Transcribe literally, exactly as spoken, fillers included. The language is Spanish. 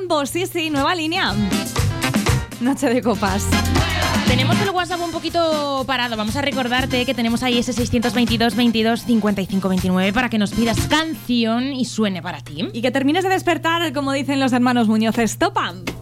Mambo, sí, sí, nueva línea. Noche de copas. Tenemos el WhatsApp un poquito parado. Vamos a recordarte que tenemos ahí ese seiscientos veintidós veintidós cincuenta y cinco veintinueve para que nos pidas canción y suene para ti. Y que termines de despertar, como dicen los hermanos Muñoz, Stop 'em.